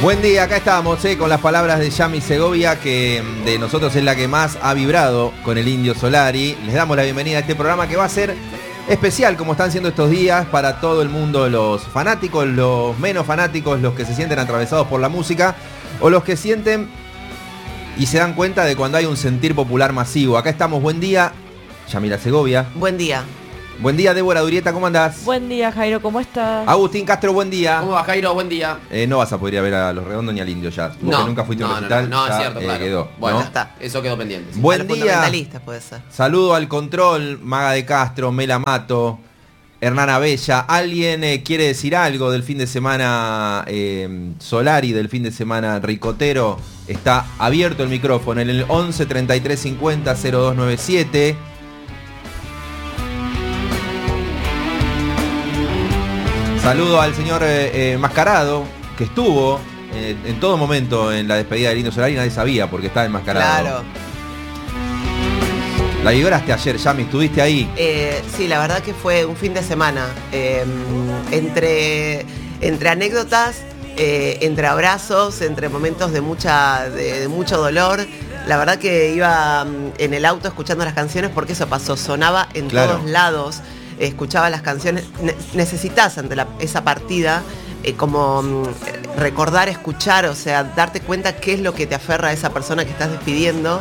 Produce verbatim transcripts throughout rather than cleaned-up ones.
Buen día, acá estamos eh, con las palabras de Yami Segovia, que de nosotros es la que más ha vibrado con el Indio Solari. Les damos la bienvenida a este programa que va a ser especial, como están siendo estos días, para todo el mundo, los fanáticos, los menos fanáticos, los que se sienten atravesados por la música o los que sienten y se dan cuenta de cuando hay un sentir popular masivo. Acá estamos, buen día, Yamila Segovia. Buen día. Buen día, Débora Durieta, ¿cómo andás? Buen día, Jairo, ¿cómo estás? Agustín Castro, buen día. ¿Cómo va, Jairo? Buen día. Eh, no vas a poder ir a ver a Los Redondos ni al Indio ya. Vos No, que nunca fuiste a un no, recital, no, no, ya, es cierto, eh, claro. quedó. Bueno, ¿no? ya está. Eso quedó pendiente. Sí. Buen Para día. fundamentalistas puede ser. Saludo al control, Maga de Castro, Mela Mato, Hernán Abella. ¿Alguien eh, quiere decir algo del fin de semana eh, Solari, del fin de semana Ricotero? Está abierto el micrófono en el once treinta y tres cincuenta cero dos noventa y siete. Saludo al señor eh, eh, Mascarado, que estuvo eh, en todo momento en la despedida del Indio Solari. Nadie sabía porque estaba enmascarado. Claro. La vibraste ayer, Yami, ¿estuviste ahí? Eh, sí, la verdad que fue un fin de semana. Eh, entre, entre anécdotas, eh, entre abrazos, entre momentos de, mucha, de, de mucho dolor. La verdad que iba en el auto escuchando las canciones porque eso pasó. Sonaba en Claro. todos lados. Escuchaba las canciones. Ne- necesitas ante la- esa partida eh, como mm, recordar, escuchar, o sea, darte cuenta qué es lo que te aferra a esa persona que estás despidiendo.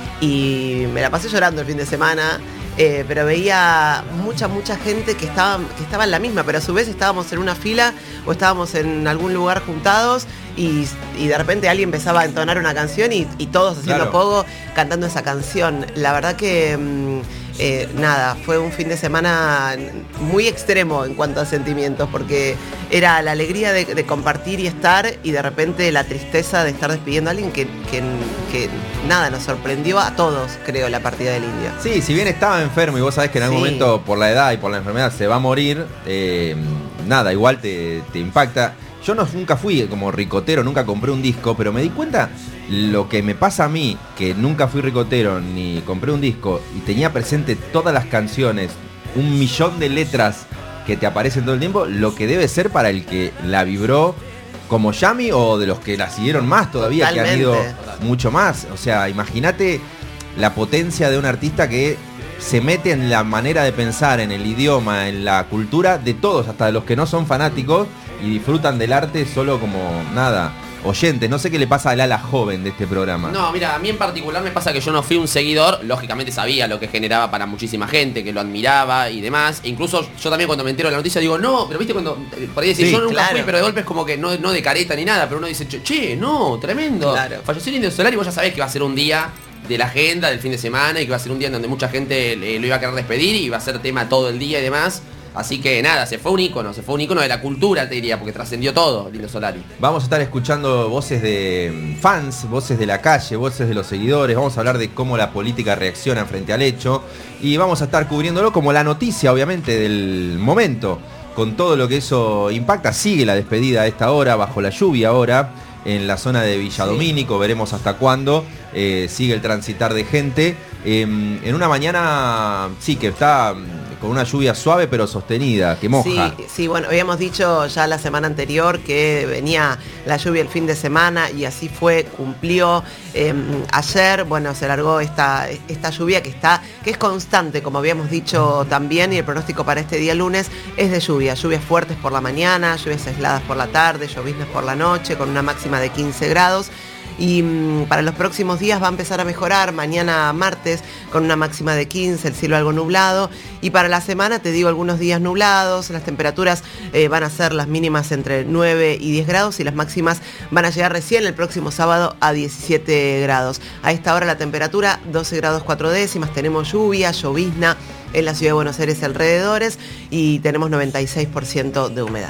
Y me la pasé llorando el fin de semana, eh, pero veía mucha, mucha gente que estaba, que estaba en la misma, pero a su vez estábamos en una fila o estábamos en algún lugar juntados y, y de repente alguien empezaba a entonar una canción y, y todos haciendo Claro. pogo cantando esa canción. La verdad que mm, eh, nada, fue un fin de semana muy extremo en cuanto a sentimientos, porque era la alegría de, de compartir y estar, y de repente la tristeza de estar despidiendo a alguien que, que, que nada, nos sorprendió a todos, creo, la partida del Indio. Sí, si bien estaba enfermo y vos sabés que en algún Sí. momento por la edad y por la enfermedad se va a morir, eh, nada, igual te, te impacta. Yo no, nunca fui como ricotero, nunca compré un disco, pero me di cuenta lo que me pasa a mí, que nunca fui ricotero ni compré un disco y tenía presente todas las canciones, un millón de letras que te aparecen todo el tiempo, lo que debe ser para el que la vibró como Yami o de los que la siguieron más todavía, que han ido Totalmente. mucho más. O sea, imagínate la potencia de un artista que se mete en la manera de pensar, en el idioma, en la cultura de todos, hasta de los que no son fanáticos y disfrutan del arte solo como, nada, oyentes. No sé qué le pasa al ala joven de este programa. No, mira, a mí en particular me pasa que yo no fui un seguidor, lógicamente sabía lo que generaba para muchísima gente, que lo admiraba y demás. E incluso yo también cuando me entero de la noticia digo, no, pero viste cuando, eh, por ahí decís, Sí, yo nunca claro. fui, pero de golpe es como que no, no de careta ni nada, pero uno dice, che, che, no, tremendo. Claro. Falleció el Indio Solari y vos ya sabés que va a ser un día de la agenda del fin de semana y que va a ser un día en donde mucha gente eh, lo iba a querer despedir y va a ser tema todo el día y demás. Así que nada, se fue un ícono, se fue un ícono de la cultura, te diría, porque trascendió todo, el Indio Solari. Vamos a estar escuchando voces de fans, voces de la calle, voces de los seguidores. Vamos a hablar de cómo la política reacciona frente al hecho. Y vamos a estar cubriéndolo como la noticia, obviamente, del momento. Con todo lo que eso impacta. Sigue la despedida a esta hora, bajo la lluvia ahora, en la zona de Villadomínico. Sí. Veremos hasta cuándo eh, sigue el transitar de gente. Eh, en una mañana, sí, que está con una lluvia suave pero sostenida, que moja. Sí, sí, bueno, habíamos dicho ya la semana anterior que venía la lluvia el fin de semana y así fue, cumplió. Eh, ayer, bueno, se largó esta, esta lluvia que está, que es constante, como habíamos dicho también, y el pronóstico para este día lunes es de lluvia, lluvias fuertes por la mañana, lluvias aisladas por la tarde, lloviznas por la noche, con una máxima de quince grados. Y mmm, para los próximos días va a empezar a mejorar, mañana martes con una máxima de quince, el cielo algo nublado, y para la semana te digo algunos días nublados, las temperaturas eh, van a ser las mínimas entre nueve y diez grados y las máximas van a llegar recién el próximo sábado a diecisiete grados. A esta hora la temperatura doce grados cuatro décimas, tenemos lluvia, llovizna en la ciudad de Buenos Aires y alrededores y tenemos noventa y seis por ciento de humedad.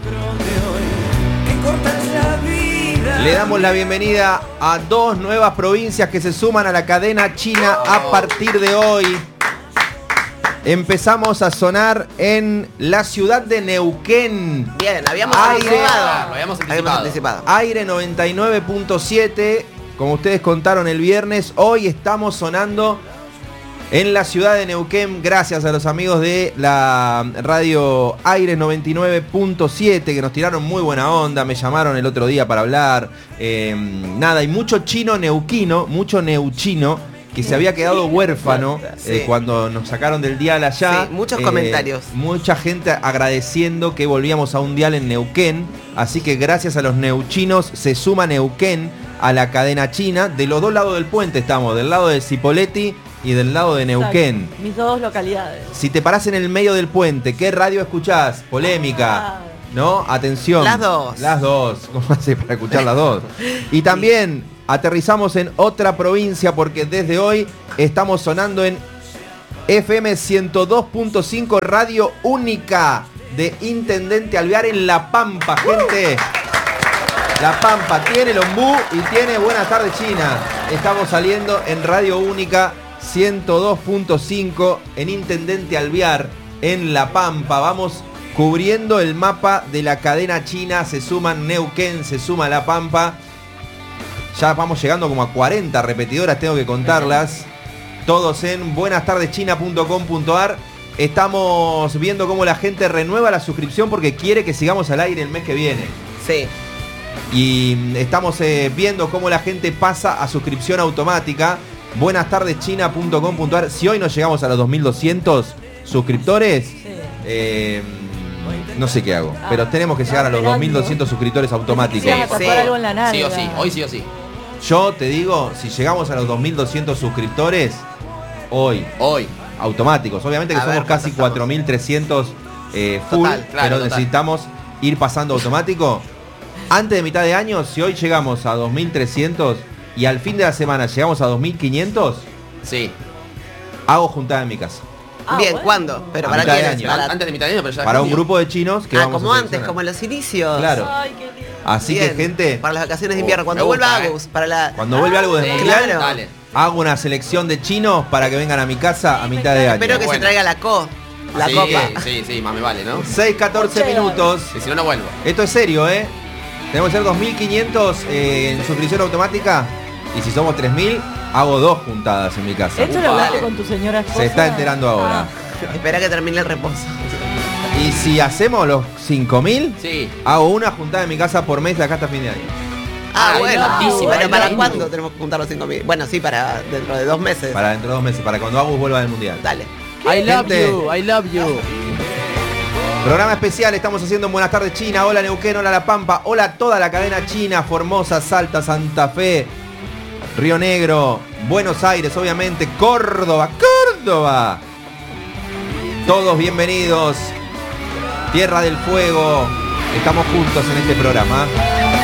Le damos la bienvenida a dos nuevas provincias que se suman a la cadena china a partir de hoy. Empezamos a sonar en la ciudad de Neuquén. Bien, habíamos Aire, anticipado. lo habíamos anticipado. Habíamos anticipado. Aire noventa y nueve punto siete. Como ustedes contaron el viernes, hoy estamos sonando En la ciudad de Neuquén, gracias a los amigos de la radio Aires noventa y nueve punto siete que nos tiraron muy buena onda, me llamaron el otro día para hablar. Eh, nada, hay mucho chino neuquino, mucho neuchino que se había quedado huérfano sí. eh, cuando nos sacaron del dial allá. Sí, muchos eh, comentarios. Mucha gente agradeciendo que volvíamos a un dial en Neuquén. Así que gracias a los neuchinos se suma Neuquén a la cadena china. De los dos lados del puente estamos, del lado de Cipolletti y del lado de Neuquén. Exacto. Mis dos localidades. Si te parás en el medio del puente, ¿qué radio escuchás? Polémica, Ah. ¿no? Atención. Las dos. Las dos. ¿Cómo hace para escuchar las dos? Y también aterrizamos en otra provincia porque desde hoy estamos sonando en F M ciento dos punto cinco, Radio Única de Intendente Alvear en La Pampa, gente. La Pampa tiene el ombú y tiene Buenas tardes China. Estamos saliendo en Radio Única ciento dos punto cinco en Intendente Alvear en La Pampa. Vamos cubriendo el mapa de la cadena china. Se suman Neuquén, se suma La Pampa. Ya vamos llegando como a cuarenta repetidoras, tengo que contarlas. Todos en buenas tardes china punto com punto a r. Estamos viendo cómo la gente renueva la suscripción porque quiere que sigamos al aire el mes que viene. Sí. Y estamos eh, viendo cómo la gente pasa a suscripción automática. buenas tardes china punto com punto a r. Si hoy no llegamos a los dos mil doscientos suscriptores, Sí. eh, no sé qué hago. Pero tenemos que llegar a los dos mil doscientos suscriptores automáticos. Quisieras atrapar Sí. algo en la nalga. Sí o sí, hoy sí o sí. Yo te digo, si llegamos a los dos mil doscientos suscriptores, hoy, Hoy. automáticos. Obviamente que A somos ver, casi ¿cuántos cuatro mil trescientos eh, full, Total, claro, pero total. necesitamos ir pasando automático. Antes de mitad de año, si hoy llegamos a dos mil trescientos y al fin de la semana llegamos a dos mil quinientos, Sí. hago juntada en mi casa. Ah, Bien, bueno. ¿cuándo? Pero A para mitad de quiénes, año. para- Antes de mitad de año, pero ya. Para un junio. grupo de chinos que Ah, vamos como a antes, seleccionar. como en los inicios. Claro. Ay, qué lindo. Así Bien, que, gente, para las vacaciones de invierno, Oh, cuando me vuelva gusta, Agus, para la... cuando vuelve algo de Sí, mundial, claro. Dale. hago una selección de chinos para que vengan a mi casa a mitad de año. Espero que Bueno. se traiga la co, la sí, copa. Sí, sí, más me vale, ¿no? seis catorce Che, minutos. Y si no, no vuelvo. Esto es serio, ¿eh? Tenemos que ser dos mil quinientos eh, en suscripción automática. Y si somos tres mil, hago dos juntadas en mi casa. ¿Esto lo Upa. hablaste con tu señora esposa? Se está enterando ahora. Ah. Espera que termine el reposo. Y si hacemos los cinco mil, Sí. hago una juntada en mi casa por mes de acá hasta fin de año. Ah, Ay, bueno. loquísimo, Pero ay, ¿para loquísimo. cuándo tenemos que juntar los cinco mil? Bueno, sí, para dentro de dos meses. Para dentro de dos meses, para cuando Agus vuelva del mundial. Dale. I love Gente. you, I love you. Programa especial, estamos haciendo en Buenas tardes China. Hola Neuquén, hola La Pampa, hola toda la cadena china, Formosa, Salta, Santa Fe, Río Negro, Buenos Aires, obviamente, Córdoba, Córdoba. Todos bienvenidos. Tierra del Fuego. Estamos juntos en este programa.